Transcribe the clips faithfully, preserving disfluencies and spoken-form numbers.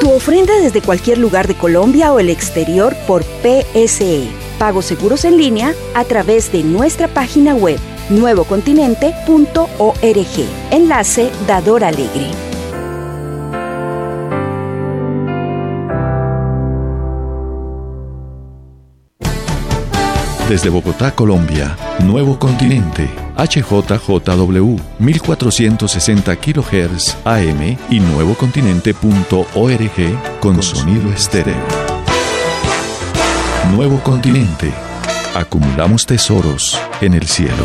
Tu ofrenda desde cualquier lugar de Colombia o el exterior por P S E. Pagos seguros en línea a través de nuestra página web nuevo continente punto org. Enlace Dador Alegre. Desde Bogotá, Colombia, Nuevo Continente, H J J W, mil cuatrocientos sesenta kilohertz A M y nuevo continente punto org con, con sonido estéreo. Nuevo Continente. Acumulamos tesoros en el cielo.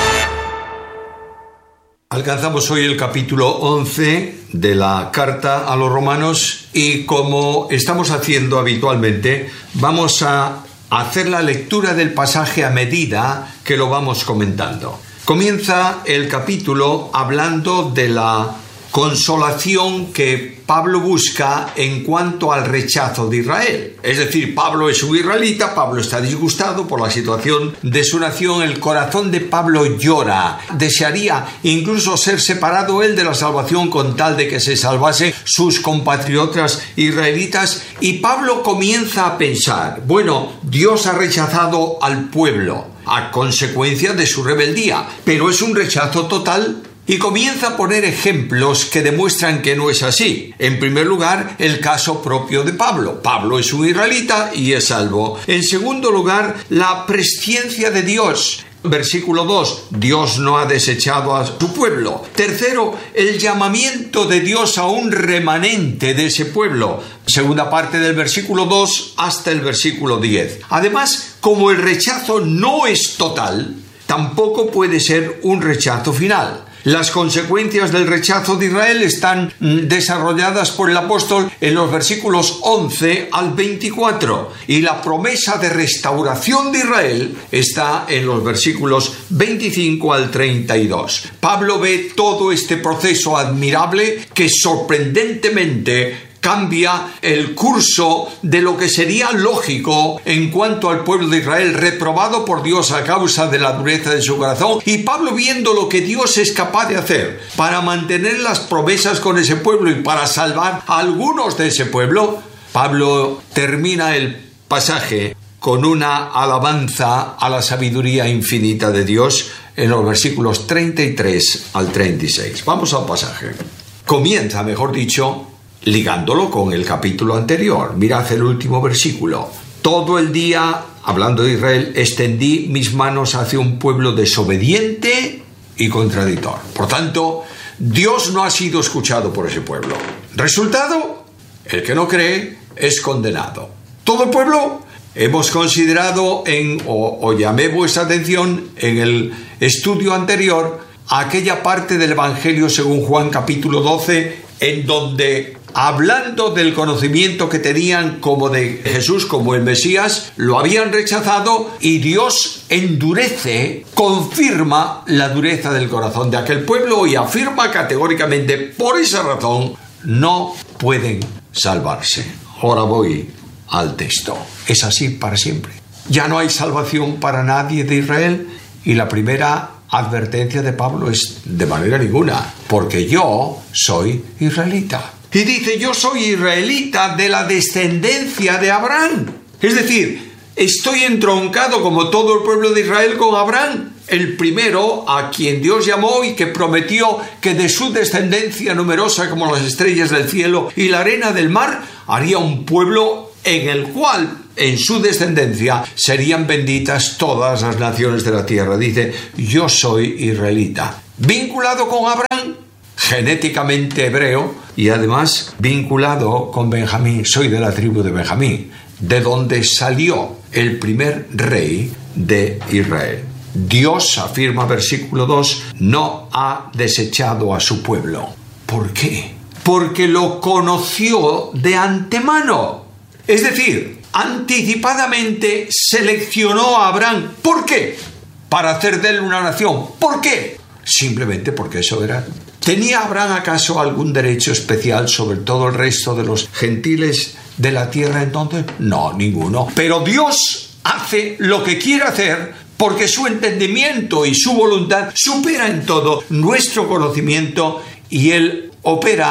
Alcanzamos hoy el capítulo once de la carta a los romanos y, como estamos haciendo habitualmente, vamos a hacer la lectura del pasaje a medida que lo vamos comentando. Comienza el capítulo hablando de la consolación que Pablo busca en cuanto al rechazo de Israel. Es decir, Pablo es un israelita, Pablo está disgustado por la situación de su nación, el corazón de Pablo llora, desearía incluso ser separado él de la salvación con tal de que se salvase sus compatriotas israelitas, y Pablo comienza a pensar, bueno, Dios ha rechazado al pueblo a consecuencia de su rebeldía, pero es un rechazo total. Y comienza a poner ejemplos que demuestran que no es así. En primer lugar, el caso propio de Pablo. Pablo es un israelita y es salvo. En segundo lugar, la presciencia de Dios. Versículo dos, Dios no ha desechado a su pueblo. Tercero, el llamamiento de Dios a un remanente de ese pueblo. Segunda parte del versículo dos hasta el versículo diez. Además, como el rechazo no es total, tampoco puede ser un rechazo final. Las consecuencias del rechazo de Israel están desarrolladas por el apóstol en los versículos once al veinticuatro, y la promesa de restauración de Israel está en los versículos veinticinco al treinta y dos. Pablo ve todo este proceso admirable que sorprendentemente cambia el curso de lo que sería lógico en cuanto al pueblo de Israel, reprobado por Dios a causa de la dureza de su corazón, y Pablo, viendo lo que Dios es capaz de hacer para mantener las promesas con ese pueblo y para salvar a algunos de ese pueblo, Pablo termina el pasaje con una alabanza a la sabiduría infinita de Dios en los versículos treinta y tres al treinta y seis. Vamos al pasaje. Comienza, mejor dicho, ligándolo con el capítulo anterior. Mirad el último versículo. Todo el día, hablando de Israel, extendí mis manos hacia un pueblo desobediente y contradictor. Por tanto, Dios no ha sido escuchado por ese pueblo. Resultado, el que no cree es condenado. Todo el pueblo hemos considerado en, o, o llamé vuestra atención en el estudio anterior, a aquella parte del Evangelio según Juan capítulo doce, en donde, hablando del conocimiento que tenían como de Jesús, como el Mesías, lo habían rechazado, y Dios endurece, confirma la dureza del corazón de aquel pueblo y afirma categóricamente, por esa razón, no pueden salvarse. Ahora voy al texto. Es así para siempre. Ya no hay salvación para nadie de Israel, y la primera advertencia de Pablo es de manera ninguna, porque yo soy israelita. Y dice, yo soy israelita de la descendencia de Abraham. Es decir, estoy entroncado como todo el pueblo de Israel con Abraham, el primero a quien Dios llamó y que prometió que de su descendencia numerosa como las estrellas del cielo y la arena del mar, haría un pueblo en el cual, en su descendencia, serían benditas todas las naciones de la tierra. Dice, yo soy israelita, vinculado con Abraham, genéticamente hebreo, y además vinculado con Benjamín. Soy de la tribu de Benjamín, de donde salió el primer rey de Israel. Dios, afirma versículo dos, no ha desechado a su pueblo. ¿Por qué? Porque lo conoció de antemano. Es decir, anticipadamente seleccionó a Abraham. ¿Por qué? Para hacer de él una nación. ¿Por qué? Simplemente porque es soberano. ¿Tenía Abraham acaso algún derecho especial sobre todo el resto de los gentiles de la tierra entonces? No, ninguno. Pero Dios hace lo que quiere hacer porque su entendimiento y su voluntad supera en todo nuestro conocimiento, y Él opera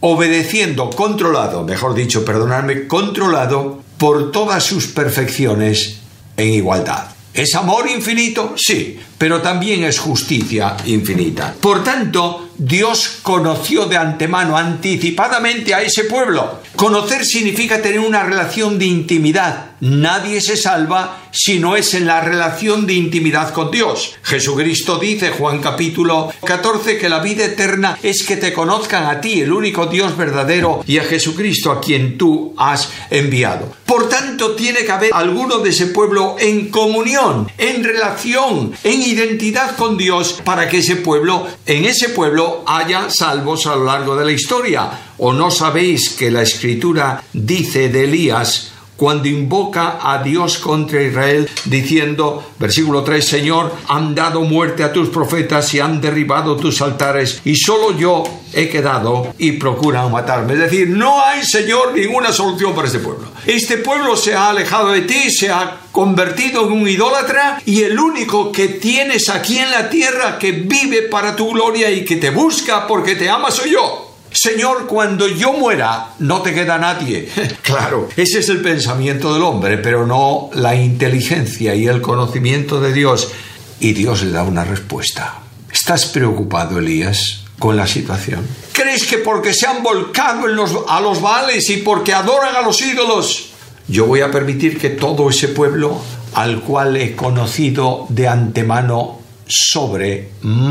obedeciendo, controlado, mejor dicho, perdonadme, controlado por todas sus perfecciones en igualdad. ¿Es amor infinito? Sí, pero también es justicia infinita. Por tanto, Dios conoció de antemano, anticipadamente a ese pueblo. Conocer significa tener una relación de intimidad. Nadie se salva si no es en la relación de intimidad con Dios. Jesucristo dice, Juan capítulo catorce, que la vida eterna es que te conozcan a ti, el único Dios verdadero, y a Jesucristo a quien tú has enviado. Por tanto, tiene que haber alguno de ese pueblo en comunión, en relación, en identidad con Dios, para que ese pueblo, en ese pueblo haya salvos a lo largo de la historia. ¿O no sabéis que la Escritura dice de Elías, cuando invoca a Dios contra Israel, diciendo, versículo tres, Señor, han dado muerte a tus profetas y han derribado tus altares, y solo yo he quedado y procuran matarme? Es decir, no hay, Señor, ninguna solución para este pueblo. Este pueblo se ha alejado de ti, se ha convertido en un idólatra, y el único que tienes aquí en la tierra que vive para tu gloria y que te busca porque te ama soy yo. Señor, cuando yo muera, no te queda nadie. Claro, ese es el pensamiento del hombre, pero no la inteligencia y el conocimiento de Dios. Y Dios le da una respuesta. ¿Estás preocupado, Elías, con la situación? ¿Crees que porque se han volcado en los, a los Baales y porque adoran a los ídolos, yo voy a permitir que todo ese pueblo, al cual he conocido de antemano sobre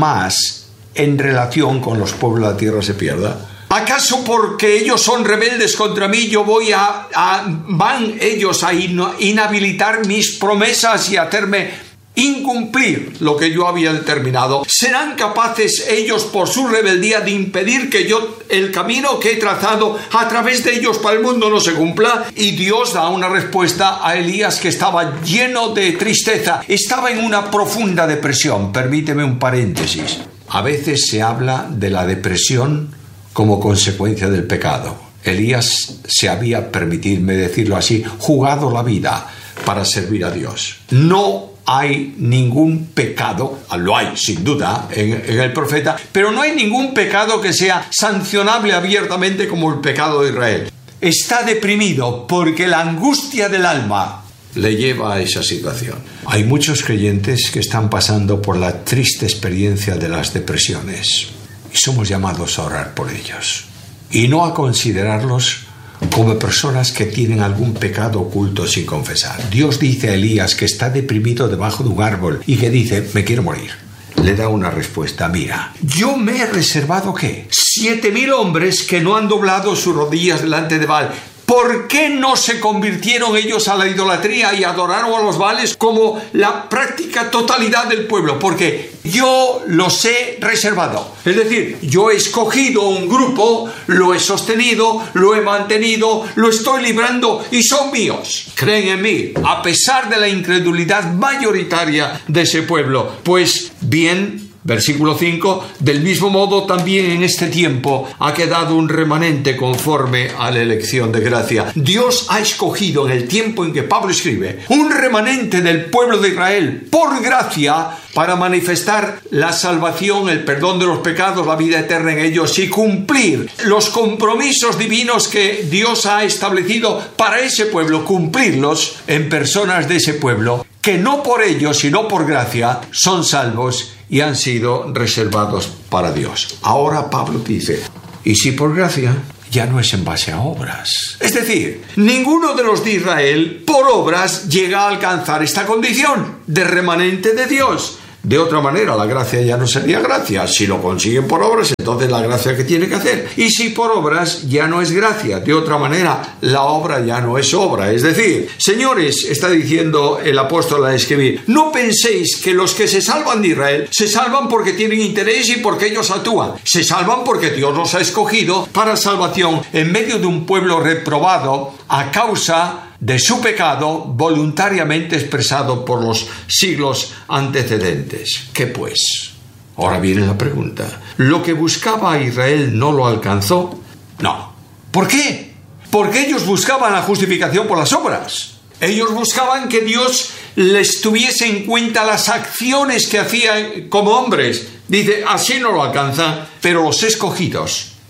más en relación con los pueblos de la tierra, se pierda? ¿Acaso porque ellos son rebeldes contra mí, yo voy a, a van ellos a in, inhabilitar mis promesas y hacerme incumplir lo que yo había determinado? ¿Serán capaces ellos por su rebeldía de impedir que yo el camino que he trazado a través de ellos para el mundo no se cumpla? Y Dios da una respuesta a Elías, que estaba lleno de tristeza, estaba en una profunda depresión. Permíteme un paréntesis. A veces se habla de la depresión como consecuencia del pecado. Elías se había, permitidme decirlo así, jugado la vida para servir a Dios. No hay ningún pecado, lo hay sin duda en, en el profeta, pero no hay ningún pecado que sea sancionable abiertamente como el pecado de Israel. Está deprimido porque la angustia del alma le lleva a esa situación. Hay muchos creyentes que están pasando por la triste experiencia de las depresiones y somos llamados a orar por ellos y no a considerarlos como personas que tienen algún pecado oculto sin confesar. Dios dice a Elías que está deprimido debajo de un árbol y que dice, me quiero morir. Le da una respuesta, mira, yo me he reservado ¿qué? Siete mil hombres que no han doblado sus rodillas delante de Baal. ¿Por qué no se convirtieron ellos a la idolatría y adoraron a los Baales como la práctica totalidad del pueblo? Porque yo los he reservado. Es decir, yo he escogido un grupo, lo he sostenido, lo he mantenido, lo estoy librando y son míos. Creen en mí, a pesar de la incredulidad mayoritaria de ese pueblo. Pues bien, versículo cinco, del mismo modo también en este tiempo ha quedado un remanente conforme a la elección de gracia. Dios ha escogido en el tiempo en que Pablo escribe un remanente del pueblo de Israel por gracia para manifestar la salvación, el perdón de los pecados, la vida eterna en ellos y cumplir los compromisos divinos que Dios ha establecido para ese pueblo, cumplirlos en personas de ese pueblo que no por ellos, sino por gracia, son salvos y han sido reservados para Dios. Ahora Pablo dice, y si por gracia, ya no es en base a obras. Es decir, ninguno de los de Israel por obras llega a alcanzar esta condición de remanente de Dios. De otra manera, la gracia ya no sería gracia. Si lo consiguen por obras, entonces la gracia que tiene que hacer. Y si por obras, ya no es gracia. De otra manera, la obra ya no es obra. Es decir, señores, está diciendo el apóstol al escribir, no penséis que los que se salvan de Israel se salvan porque tienen interés y porque ellos actúan. Se salvan porque Dios los ha escogido para salvación en medio de un pueblo reprobado a causa de su pecado voluntariamente expresado por los siglos antecedentes. ¿Qué pues? Ahora viene la pregunta. ¿Lo que buscaba Israel no lo alcanzó? No. ¿Por qué? Porque ellos buscaban la justificación por las obras. Ellos buscaban que Dios les tuviese en cuenta las acciones que hacían como hombres. Dice, así no lo alcanza, pero los escogidos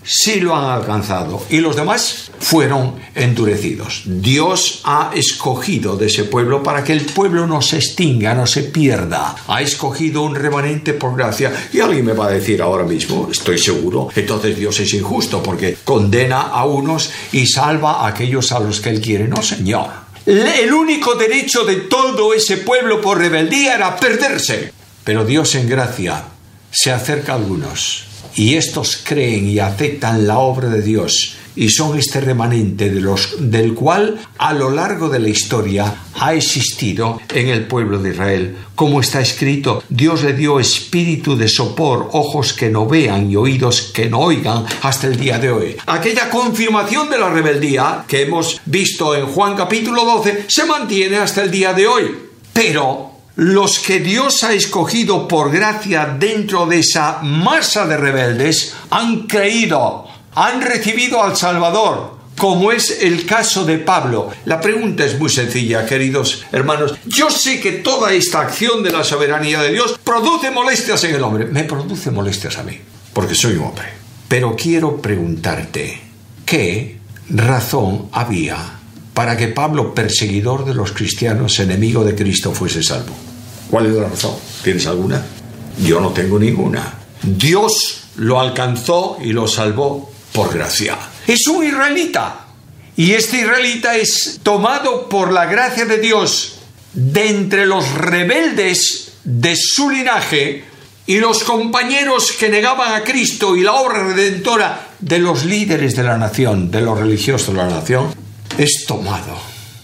sí lo han alcanzado y los demás fueron endurecidos. Dios ha escogido de ese pueblo para que el pueblo no se extinga, no se pierda. Ha escogido un remanente por gracia. Y alguien me va a decir ahora mismo, estoy seguro, entonces Dios es injusto porque condena a unos y salva a aquellos a los que Él quiere. No, Señor. El único derecho de todo ese pueblo por rebeldía era perderse. Pero Dios en gracia se acerca a algunos y estos creen y aceptan la obra de Dios y son este remanente de los, del cual a lo largo de la historia ha existido en el pueblo de Israel. Como está escrito, Dios le dio espíritu de sopor, ojos que no vean y oídos que no oigan hasta el día de hoy. Aquella confirmación de la rebeldía que hemos visto en Juan capítulo doce se mantiene hasta el día de hoy. Pero los que Dios ha escogido por gracia dentro de esa masa de rebeldes han creído, han recibido al Salvador, como es el caso de Pablo. La pregunta es muy sencilla, queridos hermanos. Yo sé que toda esta acción de la soberanía de Dios produce molestias en el hombre. Me produce molestias a mí, porque soy un hombre. Pero quiero preguntarte, ¿qué razón había para que Pablo, perseguidor de los cristianos, enemigo de Cristo, fuese salvo? ¿Cuál es la razón? ¿Tienes alguna? Yo no tengo ninguna. Dios lo alcanzó y lo salvó por gracia. Es un israelita. Y este israelita es tomado por la gracia de Dios de entre los rebeldes de su linaje y los compañeros que negaban a Cristo y la obra redentora de los líderes de la nación, de los religiosos de la nación. Es tomado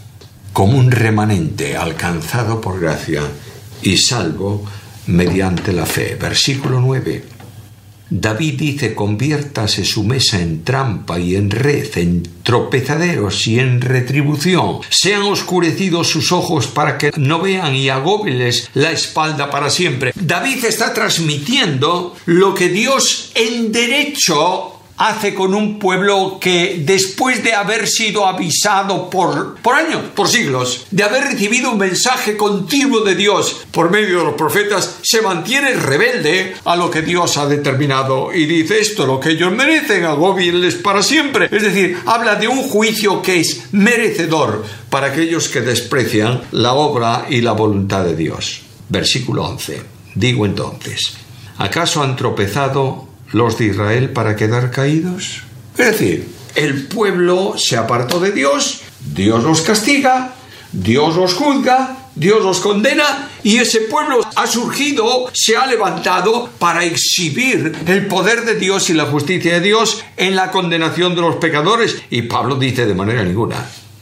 como un remanente alcanzado por gracia y salvo mediante la fe. Versículo nueve. David dice: conviértase su mesa en trampa y en red, en tropezaderos y en retribución. Sean oscurecidos sus ojos para que no vean y agóbeles la espalda para siempre. David está transmitiendo lo que Dios en derecho hace con un pueblo que, después de haber sido avisado por, por años, por siglos, de haber recibido un mensaje continuo de Dios por medio de los profetas, se mantiene rebelde a lo que Dios ha determinado y dice: esto es lo que ellos merecen, agóbienles para siempre. Es decir, habla de un juicio que es merecedor para aquellos que desprecian la obra y la voluntad de Dios. Versículo once. Digo entonces, ¿acaso han tropezado los de Israel para quedar caídos? Es decir, el pueblo se apartó de Dios, Dios los castiga, Dios los juzga, Dios los condena, y ese pueblo ha surgido, se ha levantado para exhibir el poder de Dios y la justicia de Dios en la condenación de los pecadores. Y Pablo dice: de manera ninguna.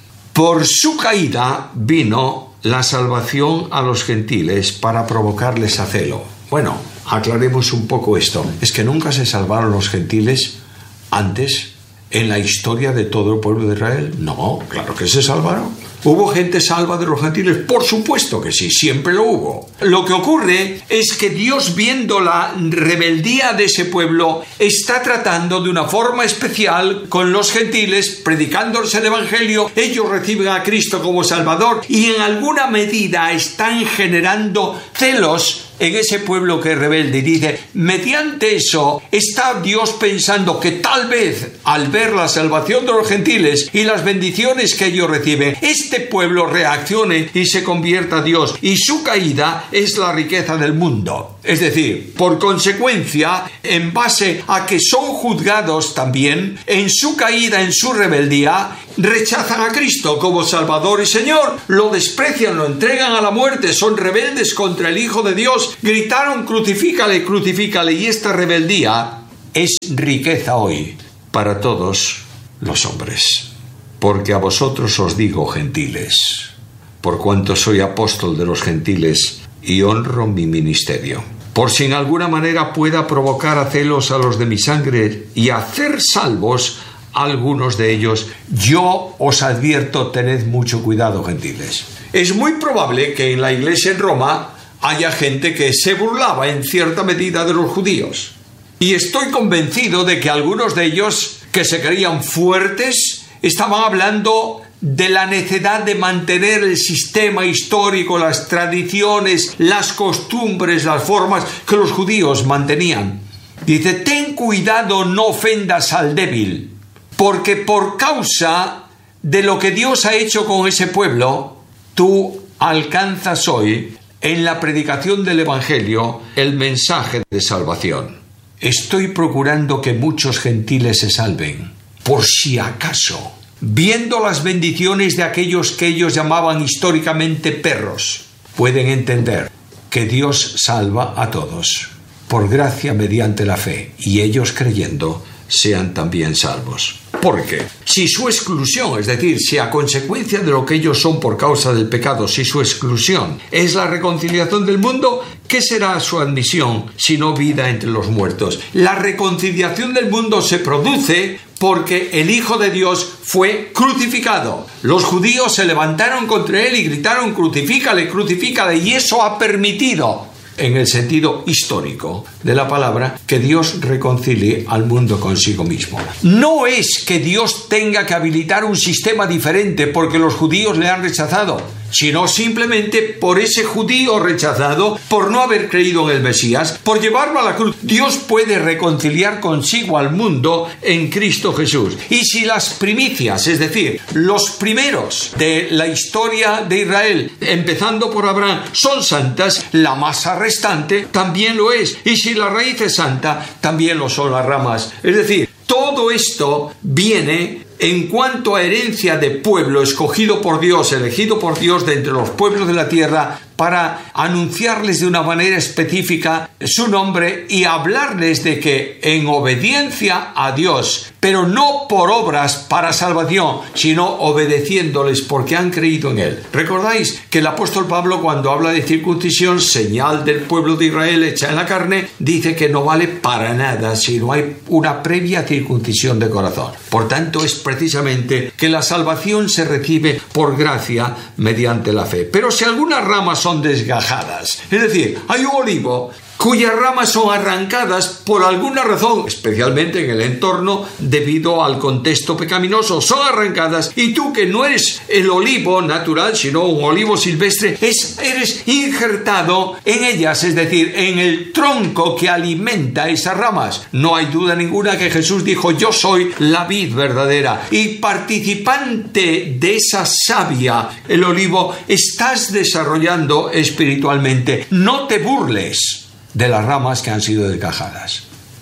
Por su caída vino la salvación a los gentiles para provocarles a celo. Bueno, aclaremos un poco esto. ¿Es que nunca se salvaron los gentiles antes en la historia de todo el pueblo de Israel? No, claro que se salvaron. ¿Hubo gente salva de los gentiles? Por supuesto que sí, siempre lo hubo. Lo que ocurre es que Dios, viendo la rebeldía de ese pueblo, está tratando de una forma especial con los gentiles, predicándoles el Evangelio. Ellos reciben a Cristo como Salvador y en alguna medida están generando celos en ese pueblo que es rebelde. Y dice, mediante eso está Dios pensando que tal vez al ver la salvación de los gentiles y las bendiciones que ellos reciben, este pueblo reaccione y se convierta a Dios, y su caída es la riqueza del mundo. Es decir, por consecuencia, en base a que son juzgados también, en su caída, en su rebeldía, rechazan a Cristo como Salvador y Señor, lo desprecian, lo entregan a la muerte, son rebeldes contra el Hijo de Dios, gritaron crucifícale, crucifícale, y esta rebeldía es riqueza hoy para todos los hombres. Porque a vosotros os digo, gentiles, por cuanto soy apóstol de los gentiles y honro mi ministerio, por si en alguna manera pueda provocar a celos a los de mi sangre y hacer salvos a algunos de ellos, yo os advierto, tened mucho cuidado, gentiles. Es muy probable que en la iglesia en Roma haya gente que se burlaba en cierta medida de los judíos. Y estoy convencido de que algunos de ellos, que se creían fuertes, estaban hablando de la necedad de mantener el sistema histórico, las tradiciones, las costumbres, las formas que los judíos mantenían. Dice, ten cuidado, no ofendas al débil, porque por causa de lo que Dios ha hecho con ese pueblo, tú alcanzas hoy en la predicación del Evangelio el mensaje de salvación. Estoy procurando que muchos gentiles se salven, por si acaso, viendo las bendiciones de aquellos que ellos llamaban históricamente perros, pueden entender que Dios salva a todos, por gracia mediante la fe, y ellos creyendo sean también salvos. Porque si su exclusión, es decir, si a consecuencia de lo que ellos son por causa del pecado, si su exclusión es la reconciliación del mundo, ¿qué será su admisión sino vida entre los muertos? La reconciliación del mundo se produce porque el Hijo de Dios fue crucificado. Los judíos se levantaron contra él y gritaron, crucifícale, crucifícale, y eso ha permitido, en el sentido histórico de la palabra, que Dios reconcilie al mundo consigo mismo. No es que Dios tenga que habilitar un sistema diferente porque los judíos le han rechazado, sino simplemente por ese judío rechazado, por no haber creído en el Mesías, por llevarlo a la cruz. Dios puede reconciliar consigo al mundo en Cristo Jesús. Y si las primicias, es decir, los primeros de la historia de Israel, empezando por Abraham, son santas, la masa restante también lo es. Y si la raíz es santa, también lo son las ramas. Es decir, todo esto viene en cuanto a herencia de pueblo escogido por Dios, elegido por Dios de entre los pueblos de la tierra, para anunciarles de una manera específica su nombre y hablarles de que en obediencia a Dios, pero no por obras para salvación, sino obedeciéndoles porque han creído en Él. ¿Recordáis que el apóstol Pablo, cuando habla de circuncisión, señal del pueblo de Israel hecha en la carne, dice que no vale para nada si no hay una previa circuncisión de corazón? Por tanto, es precisamente que la salvación se recibe por gracia mediante la fe. Pero si algunas ramas son desgajadas, es decir, hay un olivo cuyas ramas son arrancadas por alguna razón, especialmente en el entorno debido al contexto pecaminoso, son arrancadas, y tú, que no eres el olivo natural sino un olivo silvestre, es, eres injertado en ellas, es decir, en el tronco que alimenta esas ramas. No hay duda ninguna que Jesús dijo, yo soy la vid verdadera, y participante de esa savia, el olivo, estás desarrollando espiritualmente. No te burles de las ramas que han sido desgajadas.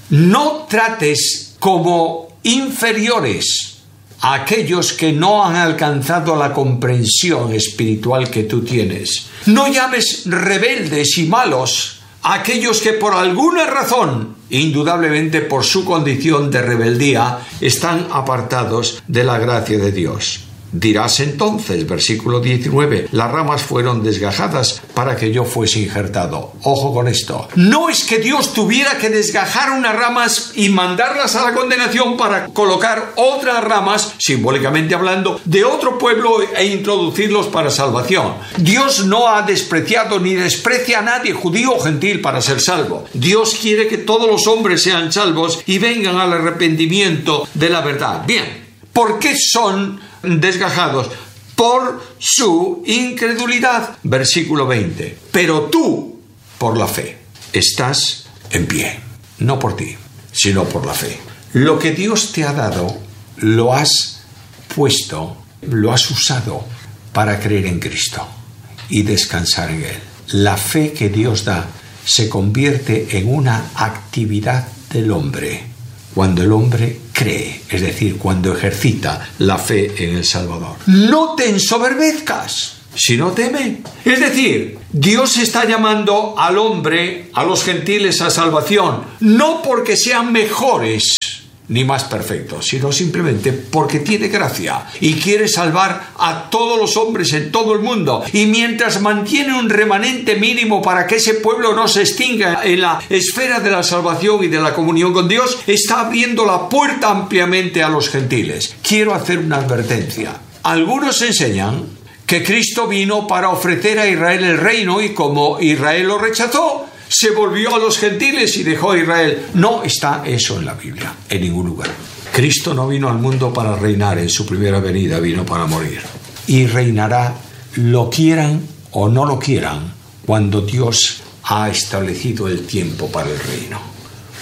No trates como inferiores a aquellos que no han alcanzado la comprensión espiritual que tú tienes. No llames rebeldes y malos a aquellos que por alguna razón, indudablemente por su condición de rebeldía, están apartados de la gracia de Dios. Dirás entonces, versículo diecinueve, las ramas fueron desgajadas para que yo fuese injertado. Ojo con esto. No es que Dios tuviera que desgajar unas ramas y mandarlas a la condenación para colocar otras ramas, simbólicamente hablando, de otro pueblo e introducirlos para salvación. Dios no ha despreciado ni desprecia a nadie, judío o gentil, para ser salvo. Dios quiere que todos los hombres sean salvos y vengan al arrepentimiento de la verdad. Bien, ¿por qué son desgajados? Por su incredulidad. Versículo veinte. Pero tú, por la fe, estás en pie. No por ti, sino por la fe. Lo que Dios te ha dado, lo has puesto, lo has usado para creer en Cristo y descansar en Él. La fe que Dios da se convierte en una actividad del hombre cuando el hombre cree, es decir, cuando ejercita la fe en el Salvador. No te ensoberbezcas, sino teme. Es decir, Dios está llamando al hombre, a los gentiles, a salvación, no porque sean mejores ni más perfectos, sino simplemente porque tiene gracia y quiere salvar a todos los hombres en todo el mundo. Y mientras mantiene un remanente mínimo para que ese pueblo no se extinga en la esfera de la salvación y de la comunión con Dios, está abriendo la puerta ampliamente a los gentiles. Quiero hacer una advertencia. Algunos enseñan que Cristo vino para ofrecer a Israel el reino, y como Israel lo rechazó, se volvió a los gentiles y dejó a Israel. No está eso en la Biblia, en ningún lugar. Cristo no vino al mundo para reinar en su primera venida, vino para morir. Y reinará, lo quieran o no lo quieran, cuando Dios ha establecido el tiempo para el reino.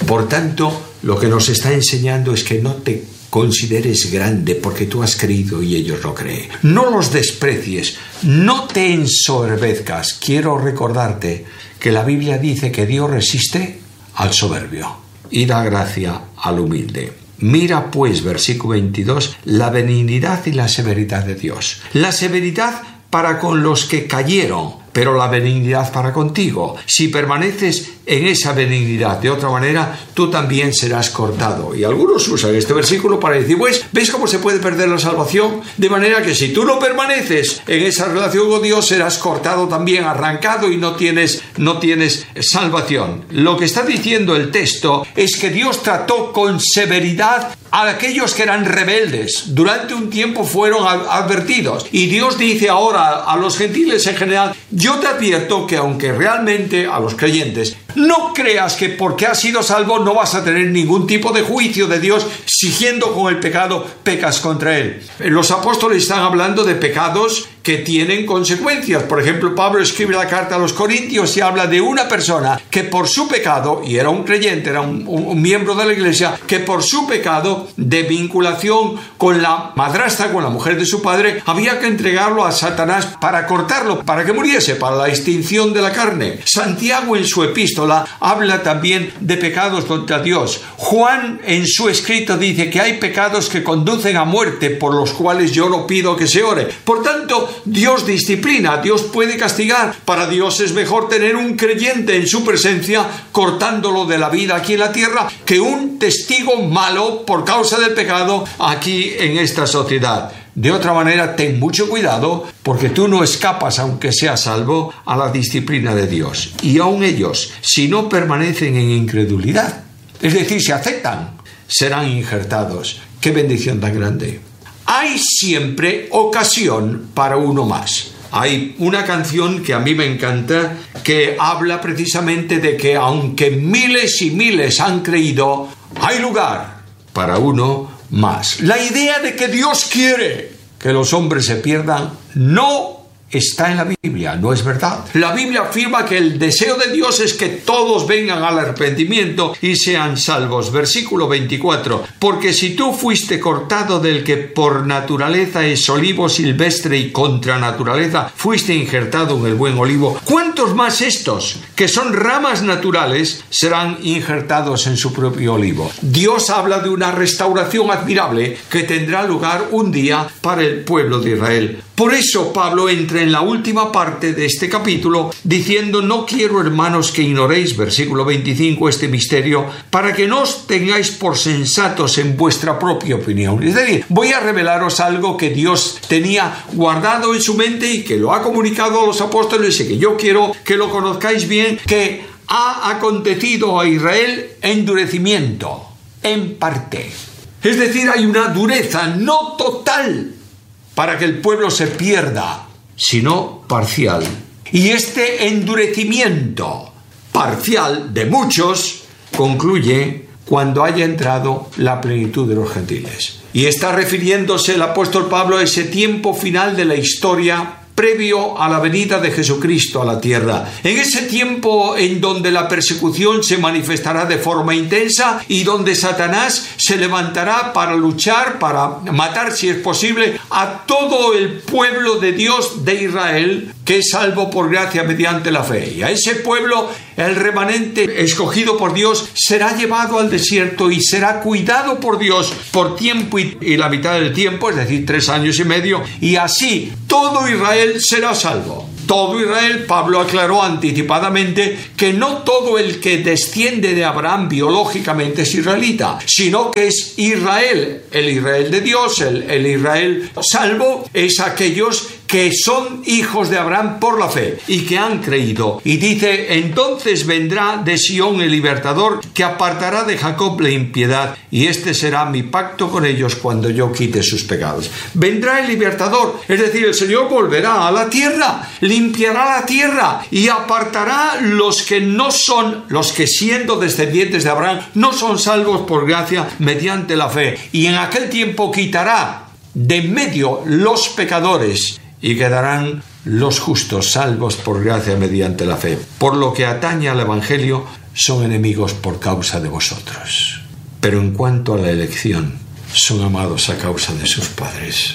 Por tanto, lo que nos está enseñando es que no te consideres grande porque tú has creído y ellos no creen. No los desprecies, no te ensoberbezcas. Quiero recordarte que la Biblia dice que Dios resiste al soberbio y da gracia al humilde. Mira pues, versículo veintidós, la benignidad y la severidad de Dios. La severidad para con los que cayeron, pero la benignidad para contigo. Si permaneces en esa benignidad, de otra manera, tú también serás cortado. Y algunos usan este versículo para decir, pues, ¿ves cómo se puede perder la salvación? De manera que si tú no permaneces en esa relación con Dios, serás cortado también, arrancado y no tienes, no tienes salvación. Lo que está diciendo el texto es que Dios trató con severidad a aquellos que eran rebeldes. Durante un tiempo fueron advertidos. Y Dios dice ahora a los gentiles en general, yo te advierto que aunque realmente a los creyentes, no creas que porque has sido salvo no vas a tener ningún tipo de juicio de Dios, siguiendo con el pecado, pecas contra él. Los apóstoles están hablando de pecados que tienen consecuencias. Por ejemplo, Pablo escribe la carta a los Corintios y habla de una persona que por su pecado, y era un creyente, era un, un, un miembro de la iglesia, que por su pecado de vinculación con la madrastra, con la mujer de su padre, había que entregarlo a Satanás para cortarlo, para que muriese, para la extinción de la carne. Santiago en su epístola habla también de pecados contra Dios. Juan en su escrito dice que hay pecados que conducen a muerte, por los cuales yo no pido que se ore. Por tanto, Dios disciplina, Dios puede castigar. Para Dios es mejor tener un creyente en su presencia cortándolo de la vida aquí en la tierra que un testigo malo por causa del pecado aquí en esta sociedad. De otra manera, ten mucho cuidado porque tú no escapas, aunque seas salvo, a la disciplina de Dios. Y aun ellos, si no permanecen en incredulidad, es decir, si aceptan, serán injertados. ¡Qué bendición tan grande! Hay siempre ocasión para uno más. Hay una canción que a mí me encanta que habla precisamente de que aunque miles y miles han creído, hay lugar para uno más. La idea de que Dios quiere que los hombres se pierdan no está en la Biblia, no es verdad. La Biblia afirma que el deseo de Dios es que todos vengan al arrepentimiento y sean salvos. Versículo veinticuatro. Porque si tú fuiste cortado del que por naturaleza es olivo silvestre y contra naturaleza fuiste injertado en el buen olivo, ¿cuántos más estos, que son ramas naturales, serán injertados en su propio olivo? Dios habla de una restauración admirable que tendrá lugar un día para el pueblo de Israel. Por eso Pablo entra en la última parte de este capítulo diciendo: no quiero, hermanos, que ignoréis, versículo veinticinco, este misterio, para que no os tengáis por sensatos en vuestra propia opinión. Es decir, voy a revelaros algo que Dios tenía guardado en su mente y que lo ha comunicado a los apóstoles y que yo quiero que lo conozcáis bien, que ha acontecido a Israel endurecimiento, en parte. Es decir, hay una dureza no total para que el pueblo se pierda, sino parcial. Y este endurecimiento parcial de muchos concluye cuando haya entrado la plenitud de los gentiles. Y está refiriéndose el apóstol Pablo a ese tiempo final de la historia previo a la venida de Jesucristo a la tierra. En ese tiempo en donde la persecución se manifestará de forma intensa y donde Satanás se levantará para luchar, para matar, si es posible, a todo el pueblo de Dios de Israel, que es salvo por gracia mediante la fe. Y a ese pueblo, el remanente escogido por Dios, será llevado al desierto y será cuidado por Dios por tiempo y, y la mitad del tiempo, es decir, tres años y medio, y así todo Israel será salvo. Todo Israel. Pablo aclaró anticipadamente que no todo el que desciende de Abraham biológicamente es israelita, sino que es Israel, el Israel de Dios, el, el Israel salvo, es aquellos que son hijos de Abraham por la fe y que han creído. Y dice: entonces vendrá de Sión el libertador, que apartará de Jacob la impiedad, y este será mi pacto con ellos cuando yo quite sus pecados. Vendrá el libertador, es decir, el Señor volverá a la tierra, limpiará la tierra y apartará los que no son, los que siendo descendientes de Abraham no son salvos por gracia mediante la fe, y en aquel tiempo quitará de en medio los pecadores y quedarán los justos salvos por gracia mediante la fe. Por lo que atañe al Evangelio, son enemigos por causa de vosotros. Pero en cuanto a la elección, son amados a causa de sus padres.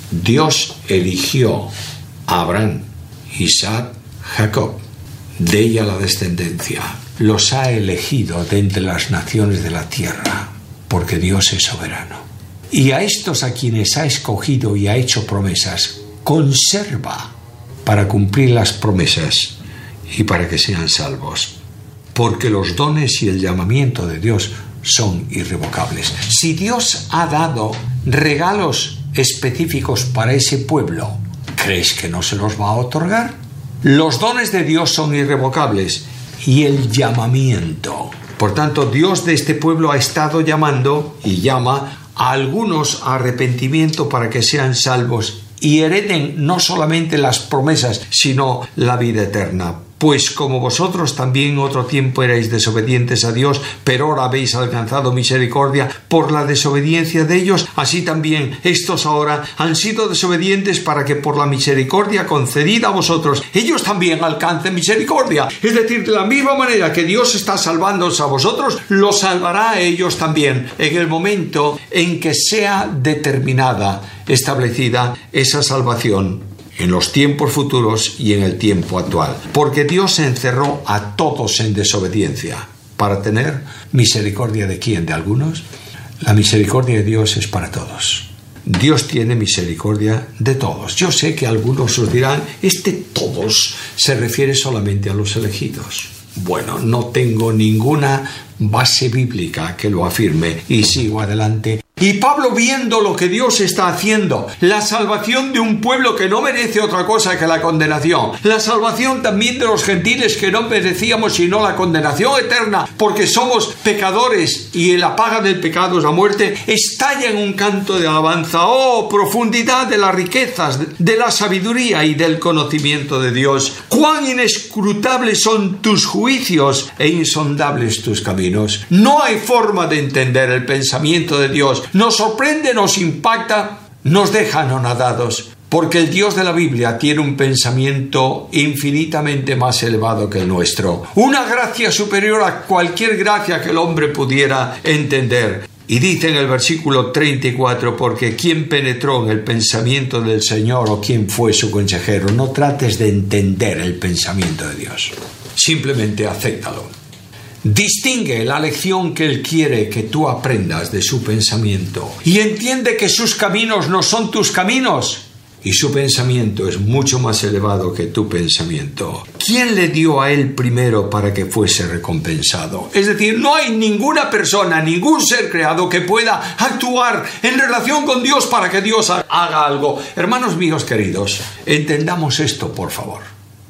Dios eligió a Abraham, Isaac, Jacob, de ella la descendencia. Los ha elegido de entre las naciones de la tierra, porque Dios es soberano. Y a estos a quienes ha escogido y ha hecho promesas, conserva para cumplir las promesas y para que sean salvos. Porque los dones y el llamamiento de Dios son irrevocables. Si Dios ha dado regalos específicos para ese pueblo, ¿crees que no se los va a otorgar? Los dones de Dios son irrevocables y el llamamiento. Por tanto, Dios de este pueblo ha estado llamando y llama a algunos a arrepentimiento para que sean salvos y hereden no solamente las promesas, sino la vida eterna. Pues como vosotros también otro tiempo erais desobedientes a Dios, pero ahora habéis alcanzado misericordia por la desobediencia de ellos, así también estos ahora han sido desobedientes para que por la misericordia concedida a vosotros, ellos también alcancen misericordia. Es decir, de la misma manera que Dios está salvándoos a vosotros, los salvará a ellos también en el momento en que sea determinada, establecida esa salvación, en los tiempos futuros y en el tiempo actual. Porque Dios encerró a todos en desobediencia. ¿Para tener misericordia de quién? ¿De algunos? La misericordia de Dios es para todos. Dios tiene misericordia de todos. Yo sé que algunos os dirán, este todos se refiere solamente a los elegidos. Bueno, no tengo ninguna base bíblica que lo afirme y sigo adelante. Y Pablo, viendo lo que Dios está haciendo, la salvación de un pueblo que no merece otra cosa que la condenación, la salvación también de los gentiles que no merecíamos sino la condenación eterna, porque somos pecadores y la paga del pecado es la muerte, estalla en un canto de alabanza. ¡Oh, profundidad de las riquezas, de la sabiduría y del conocimiento de Dios! ¡Cuán inescrutables son tus juicios e insondables tus caminos! No hay forma de entender el pensamiento de Dios. Nos sorprende, nos impacta, nos deja anonadados, porque el Dios de la Biblia tiene un pensamiento infinitamente más elevado que el nuestro, una gracia superior a cualquier gracia que el hombre pudiera entender. Y dice en el versículo treinta y cuatro, porque ¿quién penetró en el pensamiento del Señor o quién fue su consejero? No trates de entender el pensamiento de Dios, simplemente acéptalo. Distingue la lección que Él quiere que tú aprendas de su pensamiento y entiende que sus caminos no son tus caminos y su pensamiento es mucho más elevado que tu pensamiento. ¿Quién le dio a Él primero para que fuese recompensado? Es decir, no hay ninguna persona, ningún ser creado que pueda actuar en relación con Dios para que Dios haga algo. Hermanos míos queridos, entendamos esto, por favor.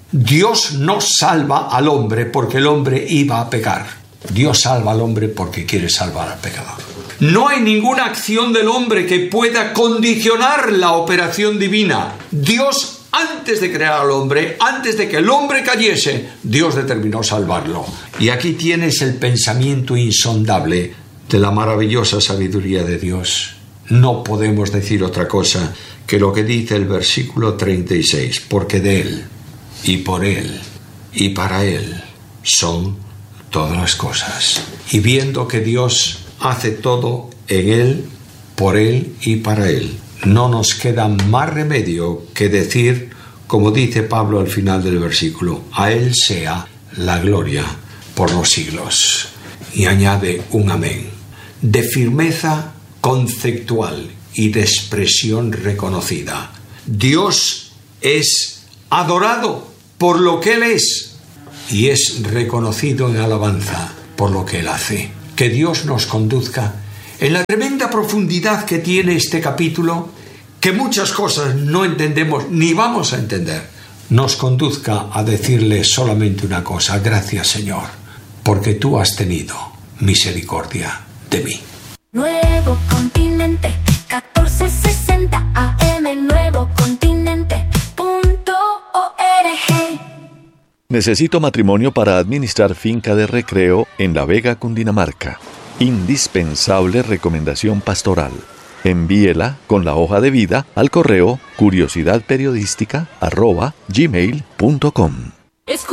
Dios no salva al hombre porque el hombre iba a pecar. Dios salva al hombre porque quiere salvar al pecador. No hay ninguna acción del hombre que pueda condicionar la operación divina. Dios, antes de crear al hombre, antes de que el hombre cayese, Dios determinó salvarlo. Y aquí tienes el pensamiento insondable de la maravillosa sabiduría de Dios. No podemos decir otra cosa que lo que dice el versículo treinta y seis, porque de Él, y por Él, y para Él, son todas las cosas. Y viendo que Dios hace todo en Él, por Él y para Él, no nos queda más remedio que decir, como dice Pablo al final del versículo, a Él sea la gloria por los siglos. Y añade un amén, de firmeza conceptual y de expresión reconocida. Dios es adorado por lo que Él es y es reconocido en alabanza por lo que Él hace. Que Dios nos conduzca en la tremenda profundidad que tiene este capítulo, que muchas cosas no entendemos ni vamos a entender. Nos conduzca a decirle solamente una cosa: gracias, Señor, porque tú has tenido misericordia de mí. Nuevo Continente, catorce sesenta A M, nuevo continente punto org. Necesito matrimonio para administrar finca de recreo en La Vega, Cundinamarca. Indispensable recomendación pastoral. Envíela con la hoja de vida al correo curiosidadperiodística arroba gmail punto com.